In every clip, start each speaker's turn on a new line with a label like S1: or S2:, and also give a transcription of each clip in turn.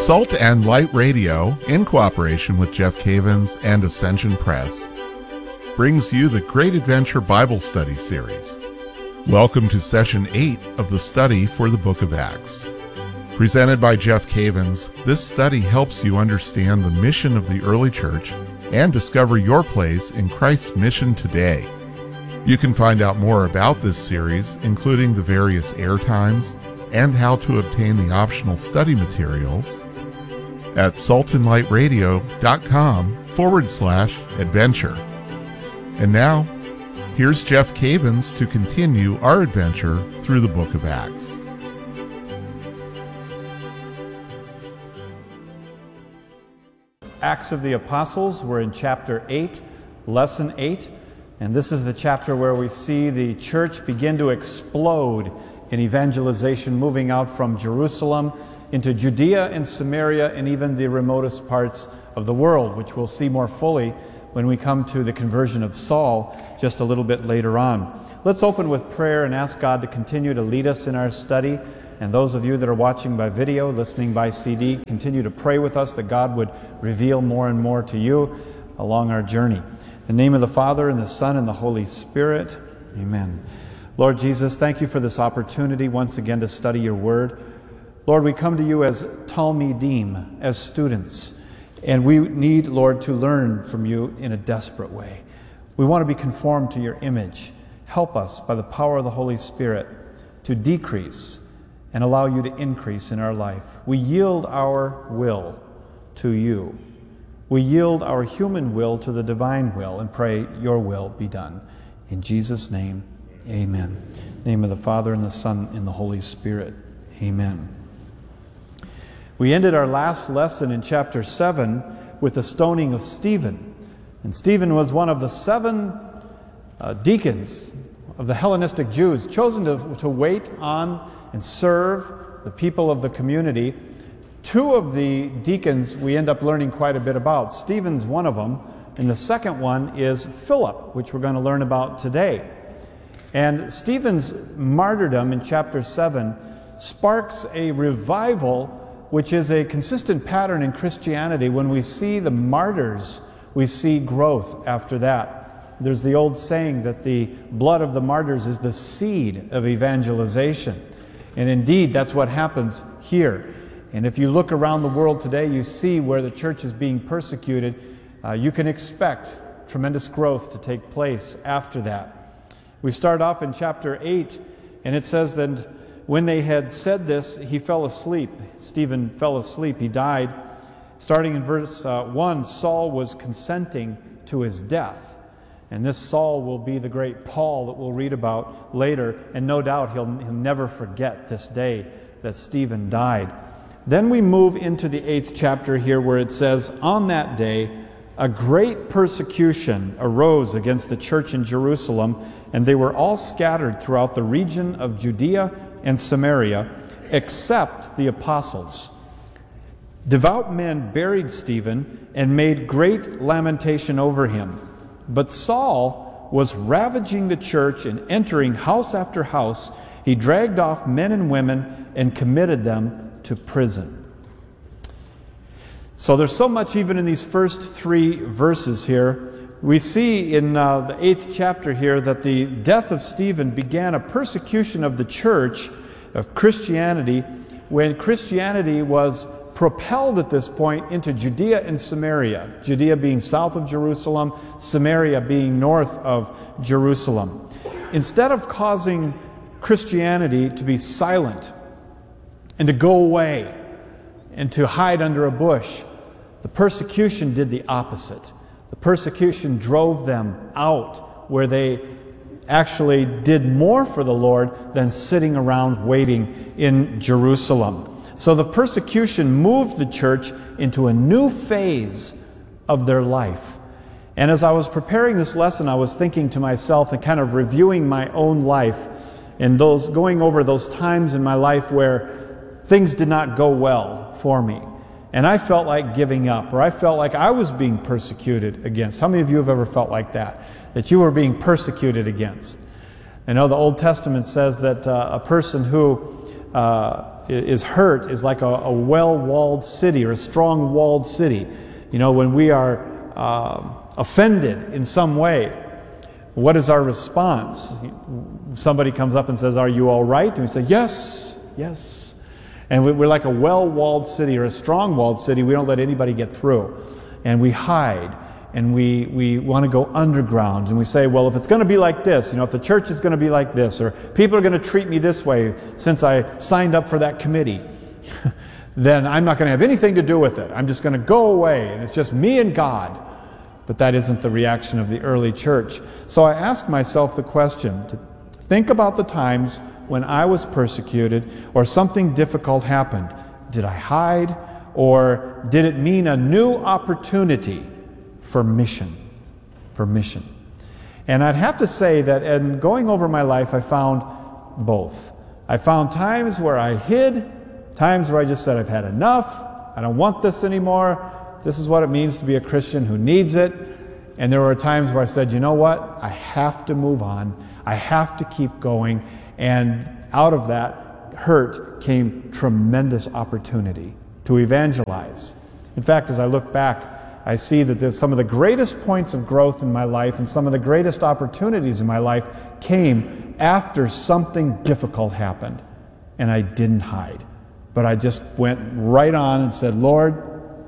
S1: Salt and Light Radio, in cooperation with Jeff Cavins and Ascension Press, brings you the Great Adventure Bible Study Series. Welcome to Session 8 of the study for the Book of Acts. Presented by Jeff Cavins, this study helps you understand the mission of the early church and discover your place in Christ's mission today. You can find out more about this series, including the various air times and how to obtain the optional study materials, at saltandlightradio.com/adventure. And now, here's Jeff Cavins to continue our adventure through the Book of Acts.
S2: Acts of the Apostles, we're in chapter 8, lesson 8, and this is the chapter where we see the church begin to explode in evangelization, moving out from Jerusalem into Judea and Samaria and even the remotest parts of the world, which we'll see more fully when we come to the conversion of Saul just a little bit later on. Let's open with prayer and ask God to continue to lead us in our study. And those of you that are watching by video, listening by CD, continue to pray with us that God would reveal more and more to you along our journey. In the name of the Father, and the Son, and the Holy Spirit, amen. Lord Jesus, thank you for this opportunity once again to study your word. Lord, we come to you as Talmidim, as students, and we need, Lord, to learn from you in a desperate way. We want to be conformed to your image. Help us by the power of the Holy Spirit to decrease and allow you to increase in our life. We yield our will to you. We yield our human will to the divine will and pray your will be done. In Jesus' name, amen. In the name of the Father, and the Son, and the Holy Spirit. Amen. We ended our last lesson in chapter 7 with the stoning of Stephen. And Stephen was one of the 7 deacons of the Hellenistic Jews chosen to wait on and serve the people of the community. 2 of the deacons we end up learning quite a bit about. Stephen's one of them, and the second one is Philip, which we're going to learn about today. And Stephen's martyrdom in chapter 7 sparks a revival, which is a consistent pattern in Christianity. When we see the martyrs, we see growth after that. There's the old saying that the blood of the martyrs is the seed of evangelization. And indeed, that's what happens here. And if you look around the world today, you see where the church is being persecuted. You can expect tremendous growth to take place after that. We start off in chapter 8, and it says that when they had said this, he fell asleep. Stephen fell asleep. He died. Starting in verse 1, Saul was consenting to his death. And this Saul will be the great Paul that we'll read about later. And no doubt he'll never forget this day that Stephen died. Then we move into the 8th chapter here, where it says, on that day, a great persecution arose against the church in Jerusalem, and they were all scattered throughout the region of Judea and Samaria, except the apostles. Devout men buried Stephen and made great lamentation over him. But Saul was ravaging the church and entering house after house. He dragged off men and women and committed them to prison. So there's so much even in these first 3 verses here. We see in the 8th chapter here that the death of Stephen began a persecution of the church, of Christianity, when Christianity was propelled at this point into Judea and Samaria. Judea being south of Jerusalem, Samaria being north of Jerusalem. Instead of causing Christianity to be silent and to go away and to hide under a bush, the persecution did the opposite. The persecution drove them out, where they actually did more for the Lord than sitting around waiting in Jerusalem. So the persecution moved the church into a new phase of their life. And as I was preparing this lesson, I was thinking to myself and kind of reviewing my own life and going over those times in my life where things did not go well for me. And I felt like giving up, or I felt like I was being persecuted against. How many of you have ever felt like that? That you were being persecuted against? I know the Old Testament says that a person who is hurt is like a well-walled city or a strong walled city. When we are offended in some way, what is our response? Somebody comes up and says, "Are you all right?" And we say, "Yes, yes." And we're like a well-walled city or a strong-walled city. We don't let anybody get through. And we hide. And we want to go underground. And we say, well, if it's going to be like this, if the church is going to be like this, or people are going to treat me this way since I signed up for that committee, then I'm not going to have anything to do with it. I'm just going to go away, and it's just me and God. But that isn't the reaction of the early church. So I ask myself the question, to think about the times when I was persecuted or something difficult happened. Did I hide, or did it mean a new opportunity for mission? And I'd have to say that in going over my life, I found both. I found times where I hid, times where I just said, I've had enough, I don't want this anymore, this is what it means to be a Christian who needs it. And there were times where I said, you know what, I have to move on, I have to keep going, and out of that hurt came tremendous opportunity to evangelize. In fact, as I look back, I see that some of the greatest points of growth in my life and some of the greatest opportunities in my life came after something difficult happened. And I didn't hide, but I just went right on and said, Lord,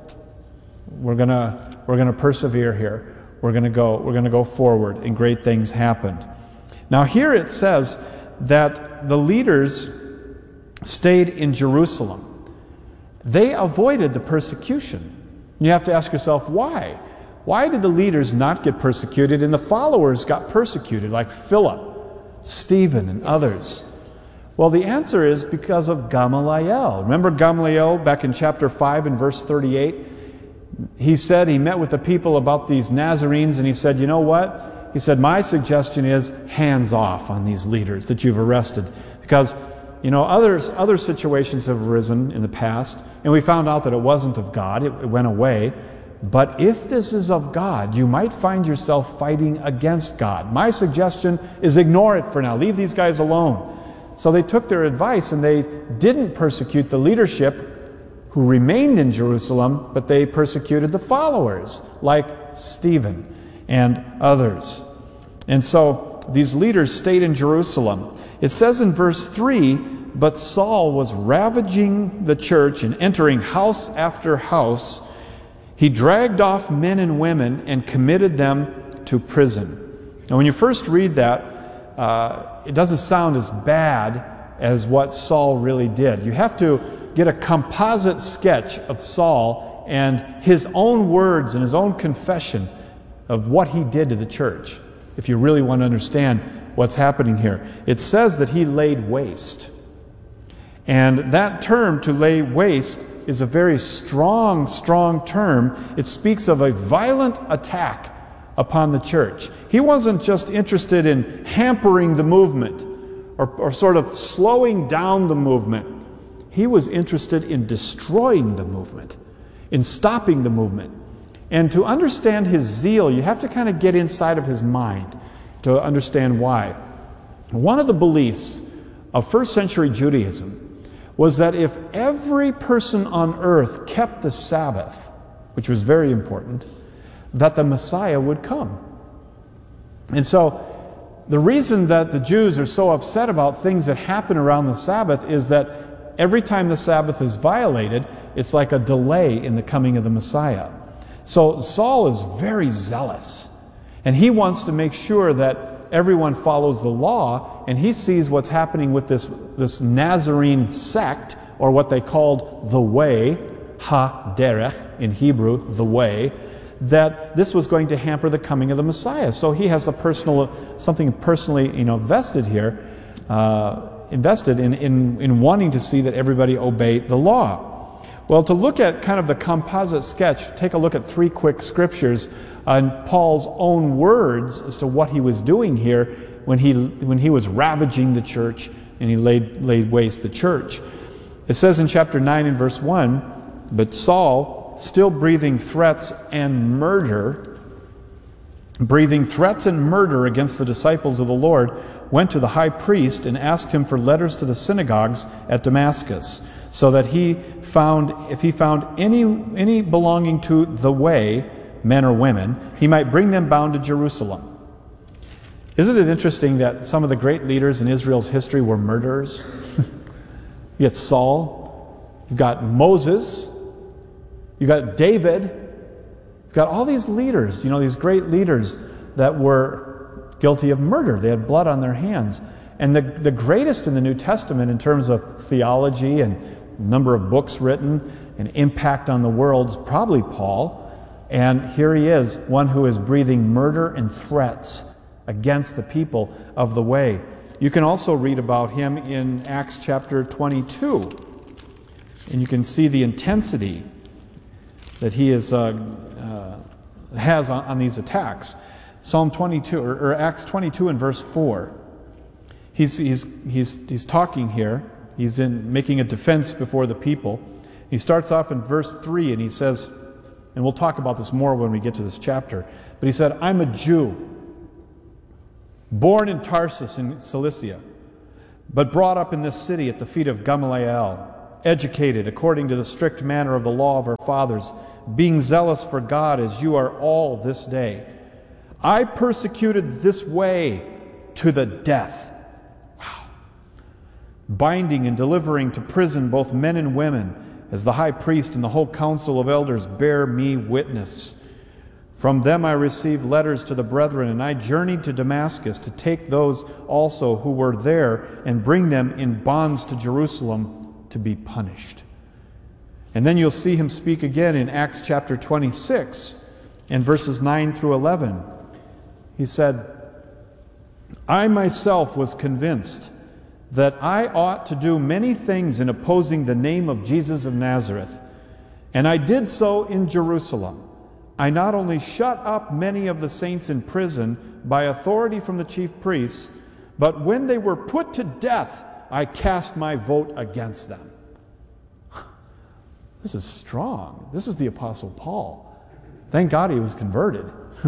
S2: we're gonna persevere here. We're gonna go forward, and great things happened. Now here it says that the leaders stayed in Jerusalem. They avoided the persecution. You have to ask yourself, why? Why did the leaders not get persecuted and the followers got persecuted, like Philip, Stephen, and others? Well, the answer is because of Gamaliel. Remember Gamaliel back in chapter 5 and verse 38? He met with the people about these Nazarenes, and he said, you know what? He said, my suggestion is hands off on these leaders that you've arrested. Because other situations have arisen in the past, and we found out that it wasn't of God. It went away. But if this is of God, you might find yourself fighting against God. My suggestion is ignore it for now. Leave these guys alone. So they took their advice, and they didn't persecute the leadership who remained in Jerusalem, but they persecuted the followers, like Stephen and others. And so these leaders stayed in Jerusalem. It says in verse 3, but Saul was ravaging the church and entering house after house. He dragged off men and women and committed them to prison. Now when you first read that, it doesn't sound as bad as what Saul really did. You have to get a composite sketch of Saul and his own words and his own confession of what he did to the church, if you really want to understand what's happening here. It says that he laid waste. And that term, to lay waste, is a very strong term. It speaks of a violent attack upon the church. He wasn't just interested in hampering the movement or sort of slowing down the movement. He was interested in destroying the movement, in stopping the movement. And to understand his zeal, you have to kind of get inside of his mind to understand why. One of the beliefs of first century Judaism was that if every person on earth kept the Sabbath, which was very important, that the Messiah would come. And so the reason that the Jews are so upset about things that happen around the Sabbath is that every time the Sabbath is violated, it's like a delay in the coming of the Messiah. So Saul is very zealous, and he wants to make sure that everyone follows the law, and he sees what's happening with this Nazarene sect, or what they called the Way, Ha-derech in Hebrew, the Way, that this was going to hamper the coming of the Messiah. So he has something personally vested here, invested in wanting to see that everybody obey the law. Well, to look at kind of the composite sketch, take a look at 3 quick scriptures on Paul's own words as to what he was doing here when he was ravaging the church and he laid waste the church. It says in chapter 9 and verse 1, but Saul, still breathing threats and murder against the disciples of the Lord, went to the high priest and asked him for letters to the synagogues at Damascus, so that if he found any belonging to the way, men or women, he might bring them bound to Jerusalem. Isn't it interesting that some of the great leaders in Israel's history were murderers? You got Saul, you've got Moses, you've got David, you've got all these leaders, these great leaders that were guilty of murder. They had blood on their hands. And the greatest in the New Testament in terms of theology and number of books written and impact on the world is probably Paul. And here he is, one who is breathing murder and threats against the people of the way. You can also read about him in Acts chapter 22. And you can see the intensity that he has on these attacks. Psalm 22, or Acts 22 and verse 4. He's talking here. He's making a defense before the people. He starts off in verse 3 and he says, and we'll talk about this more when we get to this chapter, but he said, I'm a Jew, born in Tarsus in Cilicia, but brought up in this city at the feet of Gamaliel, educated according to the strict manner of the law of our fathers, being zealous for God as you are all this day. I persecuted this way to the death. Wow. Binding and delivering to prison both men and women, as the high priest and the whole council of elders bear me witness. From them I received letters to the brethren, and I journeyed to Damascus to take those also who were there and bring them in bonds to Jerusalem to be punished. And then you'll see him speak again in Acts chapter 26 and verses 9 through 11. He said, I myself was convinced that I ought to do many things in opposing the name of Jesus of Nazareth, and I did so in Jerusalem. I not only shut up many of the saints in prison by authority from the chief priests, but when they were put to death, I cast my vote against them. This is strong. This is the Apostle Paul. Thank God he was converted.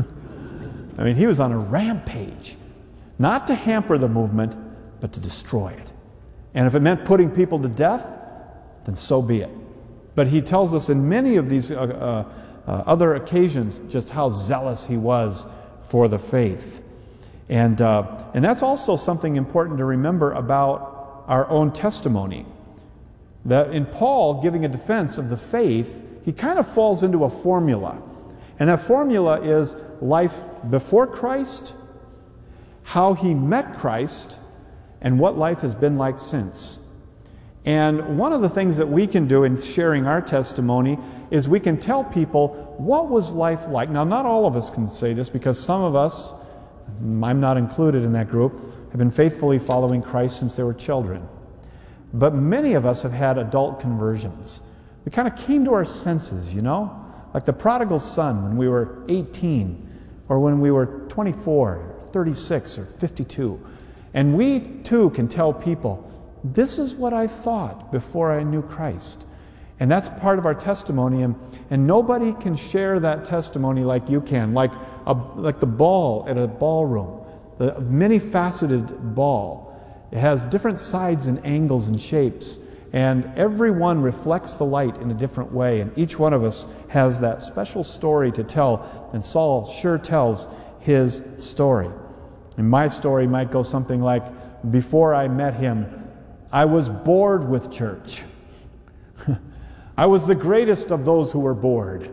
S2: I mean, he was on a rampage, not to hamper the movement, but to destroy it. And if it meant putting people to death, then so be it. But he tells us in many of these other occasions just how zealous he was for the faith. And that's also something important to remember about our own testimony. That in Paul giving a defense of the faith, he kind of falls into a formula. And that formula is life before Christ, how he met Christ, and what life has been like since. And one of the things that we can do in sharing our testimony is we can tell people, what was life like? Now, not all of us can say this, because some of us, I'm not included in that group, have been faithfully following Christ since they were children. But many of us have had adult conversions. We kind of came to our senses, like the prodigal son when we were 18, or when we were 24, 36, or 52. And we too can tell people, this is what I thought before I knew Christ. And that's part of our testimony, and nobody can share that testimony like you can, like the ball at a ballroom, the many-faceted ball. It has different sides and angles and shapes, and every one reflects the light in a different way, and each one of us has that special story to tell, and Saul sure tells his story. And my story might go something like, before I met him, I was bored with church. I was the greatest of those who were bored.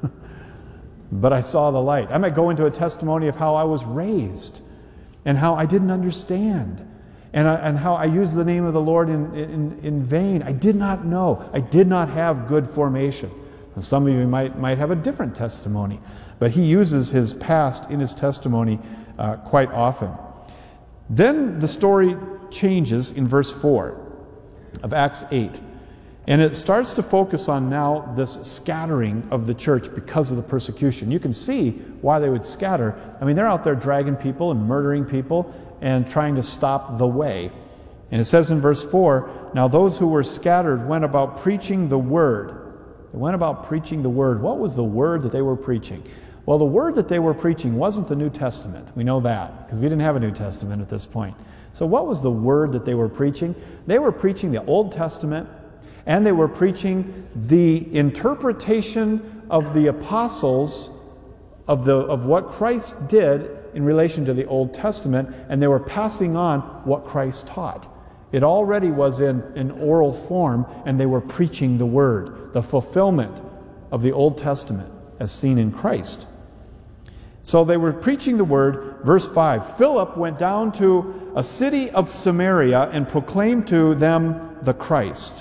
S2: But I saw the light. I might go into a testimony of how I was raised and how I didn't understand and how I used the name of the Lord in vain. I did not know. I did not have good formation. And some of you might have a different testimony. But he uses his past in his testimony quite often. Then the story changes in verse 4 of Acts 8. And it starts to focus on now this scattering of the church because of the persecution. You can see why they would scatter. I mean, they're out there dragging people and murdering people and trying to stop the way. And it says in verse 4, now those who were scattered went about preaching the word. They went about preaching the word. What was the word that they were preaching? Well, the word that they were preaching wasn't the New Testament. We know that because we didn't have a New Testament at this point. So what was the word that they were preaching? They were preaching the Old Testament, and they were preaching the interpretation of the apostles of what Christ did in relation to the Old Testament, and they were passing on what Christ taught. It already was in oral form, and they were preaching the Word, the fulfillment of the Old Testament as seen in Christ. So they were preaching the Word. Verse 5, Philip went down to a city of Samaria and proclaimed to them the Christ.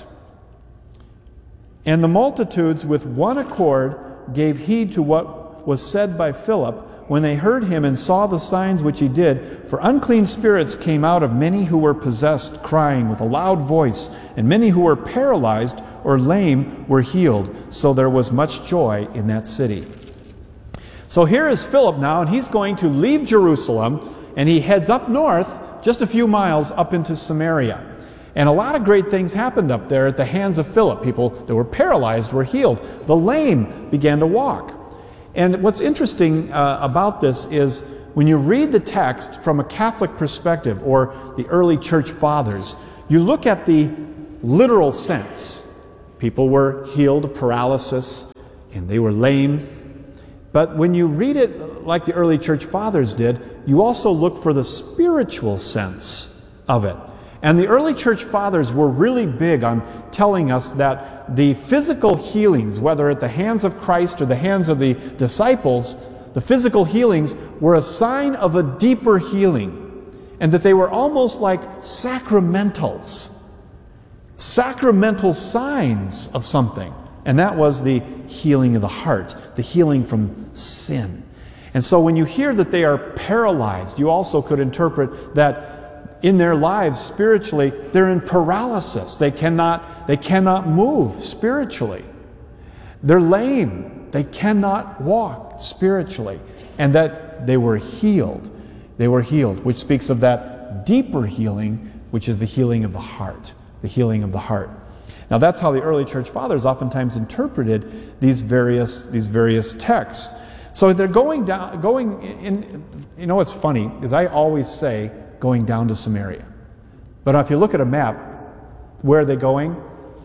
S2: And the multitudes with one accord gave heed to what was said by Philip when they heard him and saw the signs which he did. For unclean spirits came out of many who were possessed, crying with a loud voice, and many who were paralyzed or lame were healed. So there was much joy in that city. So here is Philip now, and he's going to leave Jerusalem, and he heads up north, just a few miles up into Samaria. And a lot of great things happened up there at the hands of Philip. People that were paralyzed were healed. The lame began to walk. And what's interesting about this is when you read the text from a Catholic perspective or the early church fathers, you look at the literal sense. People were healed of paralysis and they were lame. But when you read it like the early church fathers did, you also look for the spiritual sense of it. And the early church fathers were really big on telling us that the physical healings, whether at the hands of Christ or the hands of the disciples, the physical healings were a sign of a deeper healing, and that they were almost like sacramentals, sacramental signs of something. And that was the healing of the heart, the healing from sin. And so when you hear that they are paralyzed, you also could interpret that in their lives spiritually, they're in paralysis. They cannot move spiritually. They're lame. They cannot walk spiritually. And that they were healed. They were healed, which speaks of that deeper healing, which is the healing of the heart. The healing of the heart. Now that's how the early church fathers oftentimes interpreted these various texts. So they're going in, you know what's funny is I always say going down to Samaria. But if you look at a map, where are they going?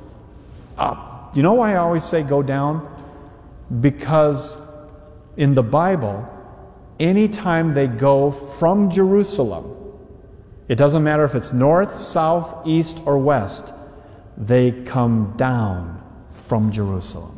S2: Up. You know why I always say go down? Because in the Bible, anytime they go from Jerusalem, it doesn't matter if it's north, south, east, or west, they come down from Jerusalem.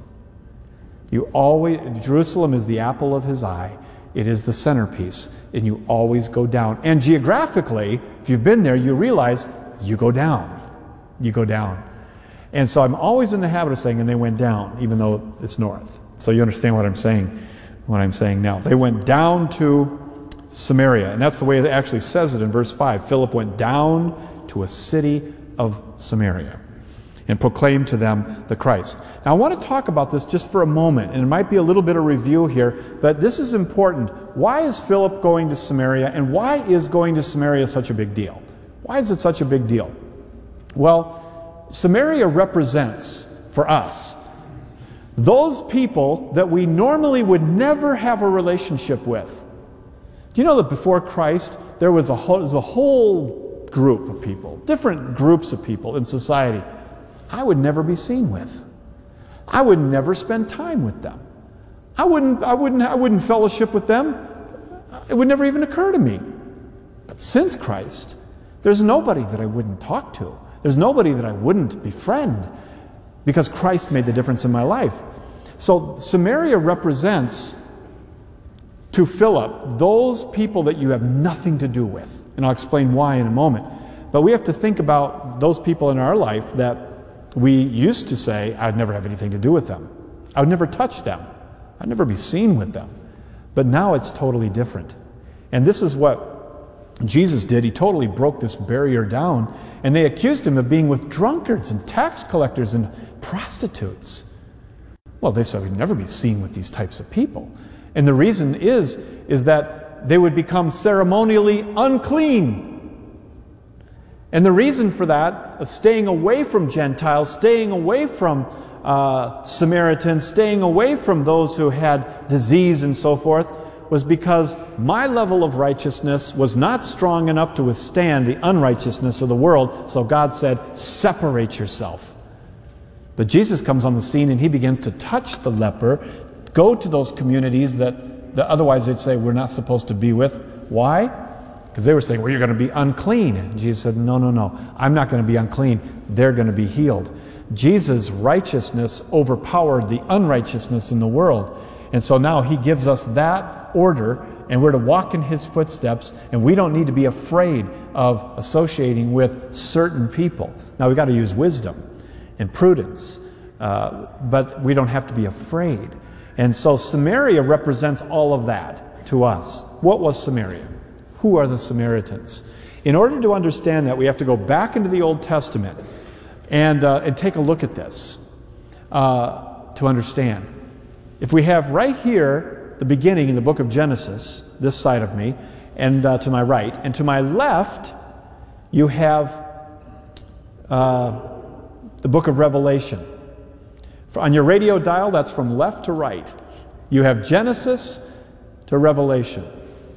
S2: Jerusalem is the apple of his eye. It is the centerpiece, and you always go down. And geographically, if you've been there, you realize you go down. You go down. And so I'm always in the habit of saying, and they went down, even though it's north. So you understand what I'm saying now. They went down to Samaria, and that's the way it actually says it in verse 5. Philip went down to a city of Samaria and proclaimed to them the Christ. Now I want to talk about this just for a moment, and it might be a little bit of review here, but this is important. Why is Philip going to Samaria, and why is going to Samaria such a big deal? Why is it such a big deal? Well, Samaria represents, for us, those people that we normally would never have a relationship with. Do you know that before Christ, there was a whole group of people, different groups of people in society I would never be seen with. I would never spend time with them. I wouldn't fellowship with them. It would never even occur to me. But since Christ, there's nobody that I wouldn't talk to. There's nobody that I wouldn't befriend, because Christ made the difference in my life. So Samaria represents, to Philip, those people that you have nothing to do with. And I'll explain why in a moment. But we have to think about those people in our life that we used to say, I'd never have anything to do with them. I would never touch them. I'd never be seen with them. But now it's totally different. And this is what Jesus did. He totally broke this barrier down. And they accused him of being with drunkards and tax collectors and prostitutes. Well, they said we'd never be seen with these types of people. And the reason is that they would become ceremonially unclean. And the reason for that, of staying away from Gentiles, staying away from Samaritans, staying away from those who had disease and so forth, was because my level of righteousness was not strong enough to withstand the unrighteousness of the world, so God said, separate yourself. But Jesus comes on the scene and he begins to touch the leper, go to those communities that otherwise they'd say we're not supposed to be with. Why? Because they were saying, well, you're going to be unclean. And Jesus said, no, I'm not going to be unclean. They're going to be healed. Jesus' righteousness overpowered the unrighteousness in the world. And so now he gives us that order, and we're to walk in his footsteps, and we don't need to be afraid of associating with certain people. Now we've got to use wisdom and prudence, but we don't have to be afraid. And so Samaria represents all of that to us. What was Samaria? Who are the Samaritans? In order to understand that, we have to go back into the Old Testament and take a look at this to understand. If we have right here the beginning in the book of Genesis, this side of me, and to my right, and to my left, you have the book of Revelation. On your radio dial, that's from left to right. You have Genesis to Revelation.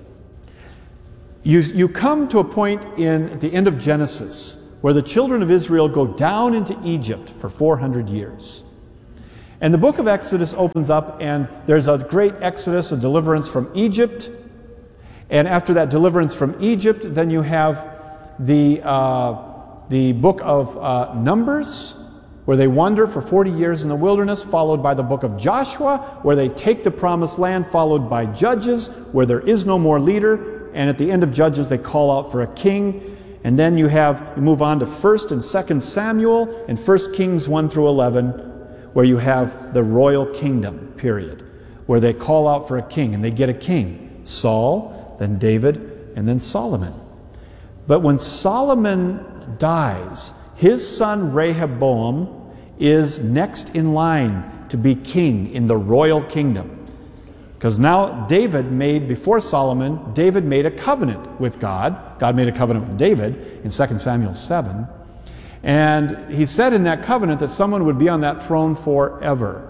S2: You come to a point at the end of Genesis where the children of Israel go down into Egypt for 400 years. And the book of Exodus opens up, and there's a great exodus, a deliverance from Egypt. And after that deliverance from Egypt, then you have the book of Numbers, where they wander for 40 years in the wilderness, followed by the book of Joshua, where they take the promised land, followed by Judges, where there is no more leader, and at the end of Judges they call out for a king. And then you move on to 1st and 2nd Samuel and 1 Kings 1 through 11, where you have the royal kingdom period, where they call out for a king, and they get a king, Saul, then David, and then Solomon. But when Solomon dies, his son Rehoboam is next in line to be king in the royal kingdom. Because now before Solomon, David made a covenant with God. God made a covenant with David in 2 Samuel 7. And he said in that covenant that someone would be on that throne forever.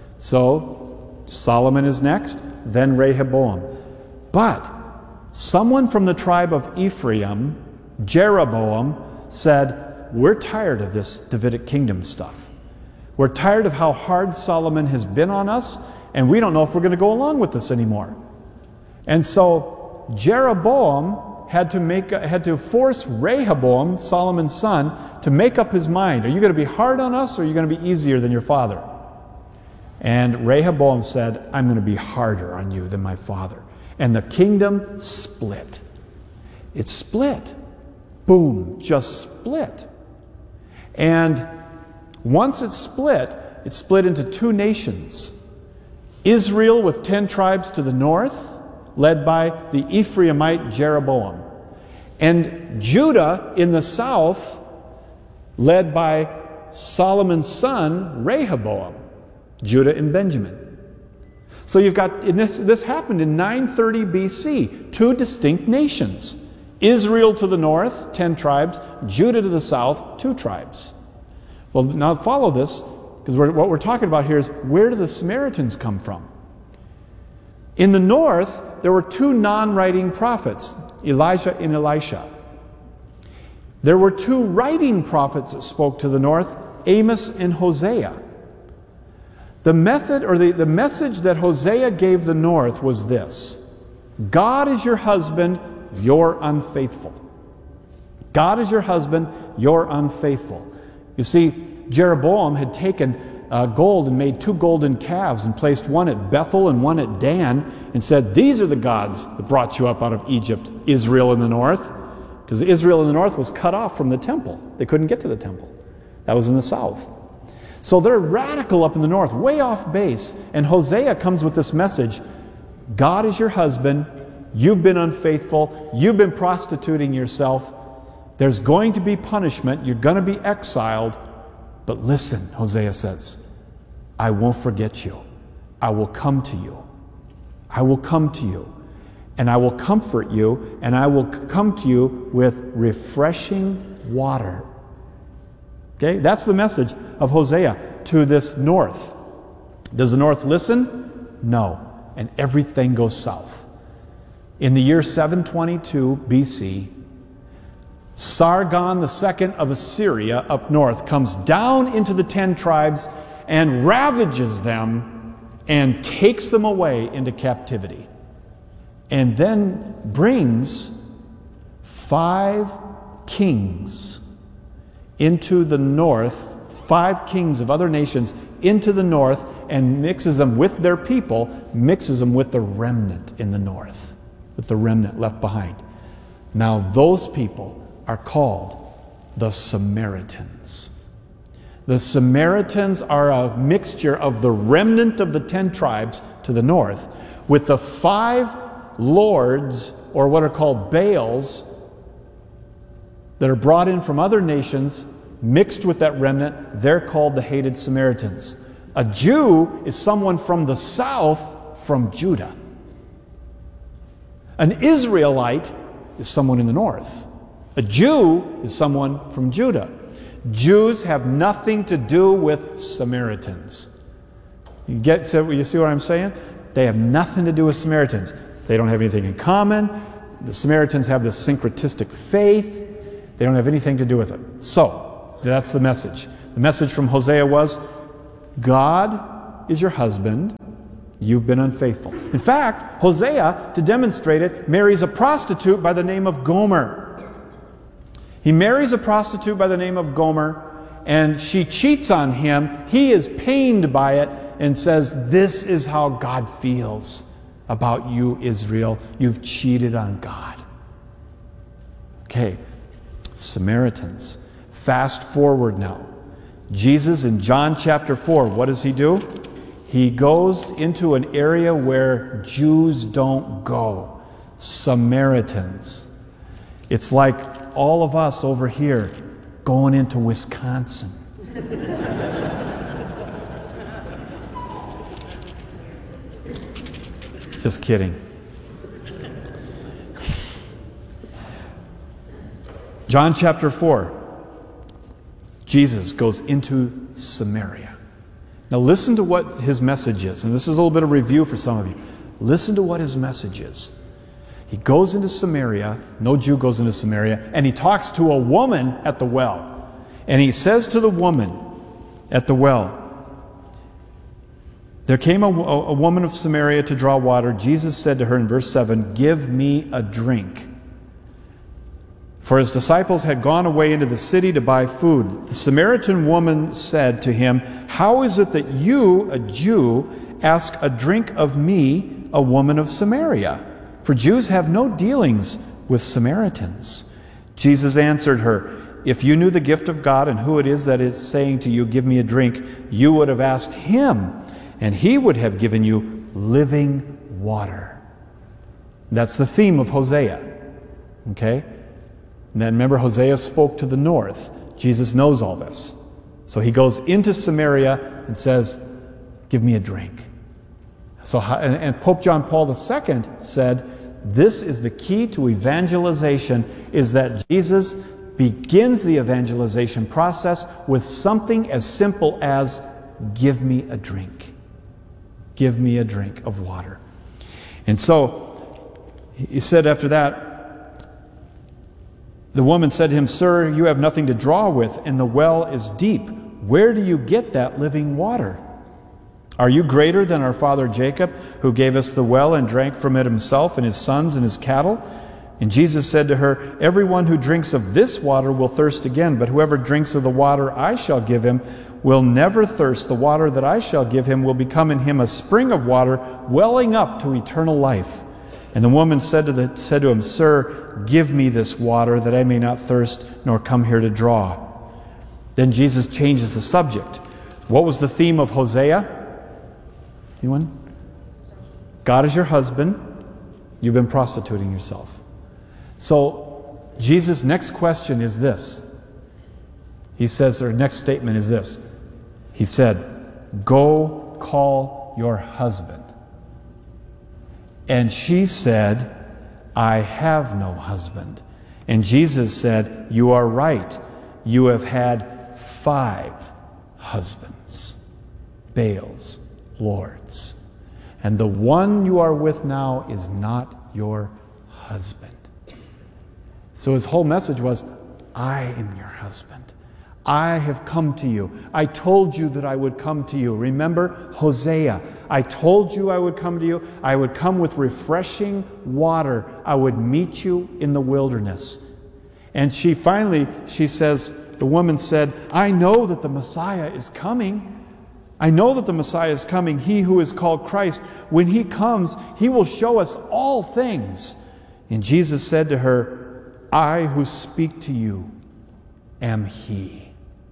S2: So Solomon is next, then Rehoboam. But someone from the tribe of Ephraim, Jeroboam, said, we're tired of this Davidic kingdom stuff. We're tired of how hard Solomon has been on us, and we don't know if we're going to go along with this anymore. And so Jeroboam had to force Rehoboam, Solomon's son, to make up his mind. Are you going to be hard on us, or are you going to be easier than your father? And Rehoboam said, I'm going to be harder on you than my father. And the kingdom split. It split. Boom, just split. And once it split into two nations. Israel with 10 tribes to the north, led by the Ephraimite Jeroboam. And Judah in the south, led by Solomon's son, Rehoboam. Judah and Benjamin. So you've got, this happened in 930 BC, two distinct nations. Israel to the north, 10 tribes. Judah to the south, 2 tribes. Well, now follow this, because what we're talking about here is, where do the Samaritans come from? In the north, there were 2 non-writing prophets, Elijah and Elisha. There were 2 writing prophets that spoke to the north, Amos and Hosea. The message that Hosea gave the north was this: God is your husband, you're unfaithful. God is your husband, you're unfaithful. You see, Jeroboam had taken gold and made 2 golden calves and placed one at Bethel and one at Dan and said, these are the gods that brought you up out of Egypt, Israel in the north. Because Israel in the north was cut off from the temple. They couldn't get to the temple. That was in the south. So they're radical up in the north, way off base. And Hosea comes with this message: God is your husband, you've been unfaithful, you've been prostituting yourself, there's going to be punishment, you're going to be exiled. But listen, Hosea says, I won't forget you. I will come to you. I will come to you. And I will comfort you, and I will come to you with refreshing water. Okay, that's the message of Hosea to this north. Does the north listen? No. And everything goes south. In the year 722 BC, Sargon II of Assyria up north comes down into the 10 tribes and ravages them and takes them away into captivity. And then brings 5 kings into the north, 5 kings of other nations into the north, and mixes them with their people, mixes them with the remnant in the north, with the remnant left behind. Now those people are called the Samaritans. The Samaritans are a mixture of the remnant of the 10 tribes to the north with the 5 lords, or what are called Baals, that are brought in from other nations, mixed with that remnant. They're called the hated Samaritans. A Jew is someone from the south, from Judah. An Israelite is someone in the north. A Jew is someone from Judah. Jews have nothing to do with Samaritans. You see what I'm saying? They have nothing to do with Samaritans. They don't have anything in common. The Samaritans have this syncretistic faith. They don't have anything to do with it. So, that's the message. The message from Hosea was, God is your husband. You've been unfaithful. In fact, Hosea, to demonstrate it, marries a prostitute by the name of Gomer. He marries a prostitute by the name of Gomer, and she cheats on him. He is pained by it and says, this is how God feels about you, Israel. You've cheated on God. Okay, Samaritans. Fast forward now. Jesus in John chapter 4, what does he do? He goes into an area where Jews don't go. Samaritans. It's like all of us over here going into Wisconsin. Just kidding. John chapter 4. Jesus goes into Samaria. Now listen to what his message is. And this is a little bit of review for some of you. Listen to what his message is. He goes into Samaria, no Jew goes into Samaria, and he talks to a woman at the well. And he says to the woman at the well, there came a woman of Samaria to draw water. Jesus said to her in verse 7, give me a drink. For his disciples had gone away into the city to buy food. The Samaritan woman said to him, how is it that you, a Jew, ask a drink of me, a woman of Samaria? For Jews have no dealings with Samaritans. Jesus answered her, if you knew the gift of God and who it is that is saying to you, give me a drink, you would have asked him, and he would have given you living water. That's the theme of Hosea. Okay? And then remember, Hosea spoke to the north. Jesus knows all this. So he goes into Samaria and says, give me a drink. So, and Pope John Paul II said, this is the key to evangelization, is that Jesus begins the evangelization process with something as simple as, give me a drink. Give me a drink of water. And so, he said after that, the woman said to him, sir, you have nothing to draw with, and the well is deep. Where do you get that living water? Are you greater than our father Jacob, who gave us the well and drank from it himself and his sons and his cattle? And Jesus said to her, everyone who drinks of this water will thirst again, but whoever drinks of the water I shall give him will never thirst. The water that I shall give him will become in him a spring of water welling up to eternal life. And the woman said to him, sir, give me this water that I may not thirst nor come here to draw. Then Jesus changes the subject. What was the theme of Hosea? Anyone? God is your husband. You've been prostituting yourself. So Jesus' next question is this. He says, or next statement is this. He said, go call your husband. And she said, I have no husband. And Jesus said, you are right. You have had 5 husbands, Baals, lords. And the one you are with now is not your husband. So his whole message was, I am your husband. I have come to you. I told you that I would come to you. Remember Hosea. I told you I would come to you. I would come with refreshing water. I would meet you in the wilderness. And she says, the woman said, I know that the Messiah is coming. I know that the Messiah is coming, he who is called Christ. When he comes, he will show us all things. And Jesus said to her, I who speak to you am he.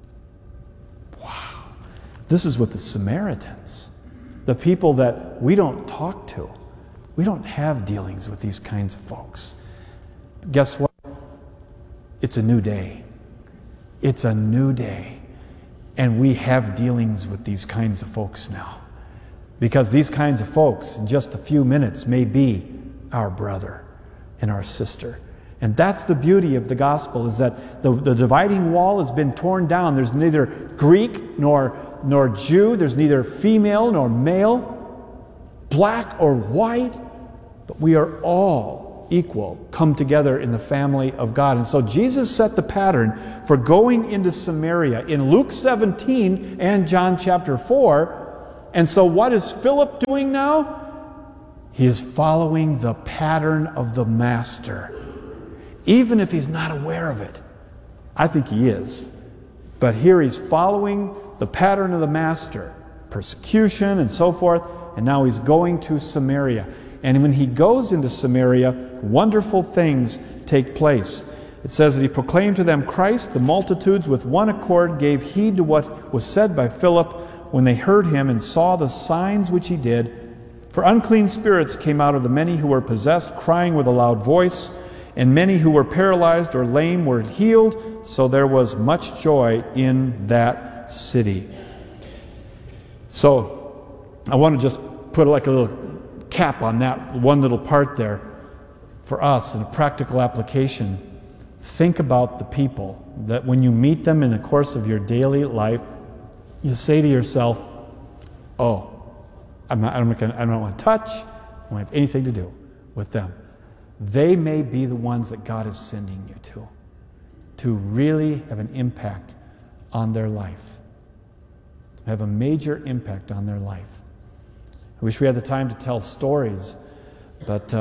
S2: Wow. This is with the Samaritans, the people that we don't talk to. We don't have dealings with these kinds of folks. Guess what? It's a new day. It's a new day. And we have dealings with these kinds of folks now. Because these kinds of folks, in just a few minutes, may be our brother and our sister. And that's the beauty of the gospel, is that the dividing wall has been torn down. There's neither Greek nor Jew. There's neither female nor male, black or white. But we are all equal, come together in the family of God. And so Jesus set the pattern for going into Samaria in Luke 17 and John chapter 4. And so what is Philip doing now? He is following the pattern of the Master. Even if he's not aware of it. I think he is. But here he's following the pattern of the Master. Persecution and so forth. And now he's going to Samaria. And when he goes into Samaria, wonderful things take place. It says that he proclaimed to them Christ. The multitudes with one accord gave heed to what was said by Philip when they heard him and saw the signs which he did. For unclean spirits came out of the many who were possessed, crying with a loud voice, and many who were paralyzed or lame were healed, so there was much joy in that city. So I want to just put like a little cap on that one little part there for us in a practical application. Think about the people that when you meet them in the course of your daily life, you say to yourself, oh, I don't want to touch, I don't have anything to do with them. They may be the ones that God is sending you to really have an impact on their life, have a major impact on their life. I wish we had the time to tell stories, but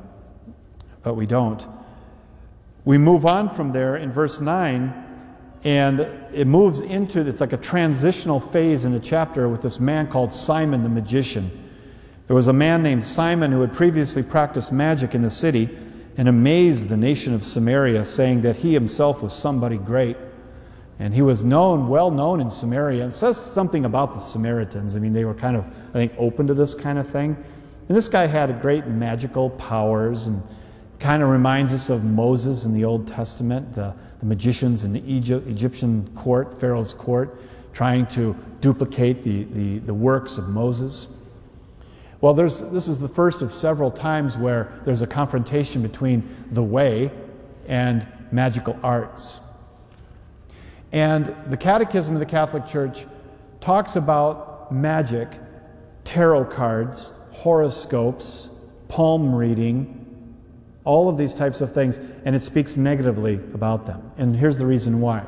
S2: we don't. We move on from there in verse 9, and it moves into, it's like a transitional phase in the chapter with this man called Simon the magician. There was a man named Simon who had previously practiced magic in the city and amazed the nation of Samaria, saying that he himself was somebody great. And he was well known in Samaria. It says something about the Samaritans. I mean, they were kind of, I think, open to this kind of thing. And this guy had great magical powers, and kind of reminds us of Moses in the Old Testament, the magicians in the Egyptian court, Pharaoh's court, trying to duplicate the works of Moses. Well, this is the first of several times where there's a confrontation between the way and magical arts. And the Catechism of the Catholic Church talks about magic, tarot cards, horoscopes, palm reading, all of these types of things, and it speaks negatively about them. And here's the reason why.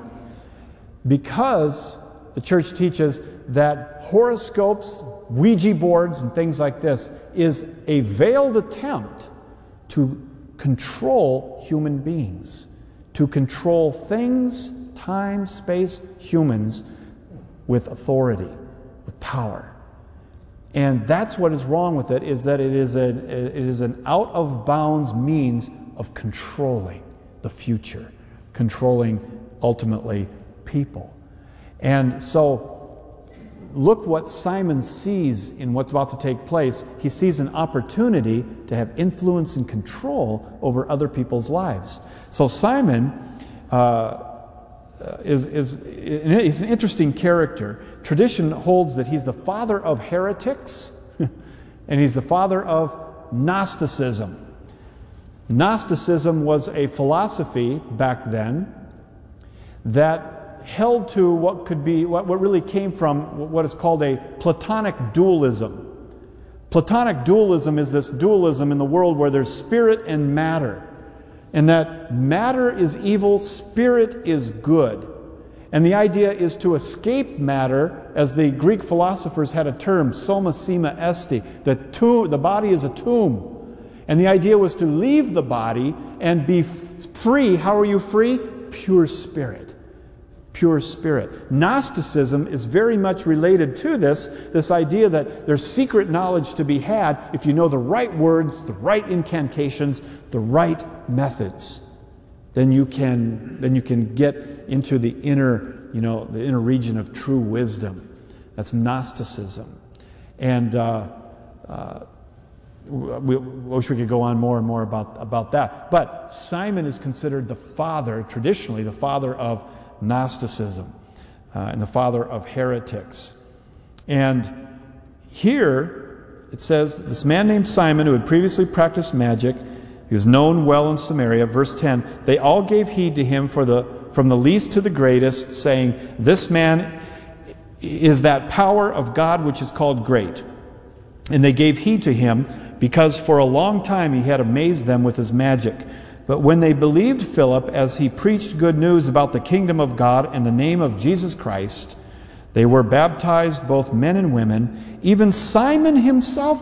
S2: Because the Church teaches that horoscopes, Ouija boards, and things like this is a veiled attempt to control human beings, to control things, time, space, humans with authority, with power. And that's what is wrong with it, is that it is an out-of-bounds means of controlling the future, controlling, ultimately, people. And so, look what Simon sees in what's about to take place. He sees an opportunity to have influence and control over other people's lives. So Simon he's an interesting character. Tradition holds that he's the father of heretics and he's the father of Gnosticism. Gnosticism was a philosophy back then that held to what really came from what is called a Platonic dualism. Platonic dualism is this dualism in the world where there's spirit and matter. and that matter is evil, spirit is good. And the idea is to escape matter, as the Greek philosophers had a term, soma sema esti. The body is a tomb. And the idea was to leave the body and be free. How are you free? Pure spirit. Pure spirit. Gnosticism is very much related to this idea that there's secret knowledge to be had if you know the right words, the right incantations, the right methods. Then you can get into the inner region of true wisdom. That's Gnosticism. And we wish we could go on more and more about that. But Simon is considered traditionally the father of Gnosticism, and the father of heretics. And here it says, this man named Simon, who had previously practiced magic, he was known well in Samaria. Verse 10, they all gave heed to him from the least to the greatest, saying, this man is that power of God which is called great. And they gave heed to him, because for a long time he had amazed them with his magic. But when they believed Philip as he preached good news about the kingdom of God and the name of Jesus Christ, they were baptized, both men and women. Even Simon himself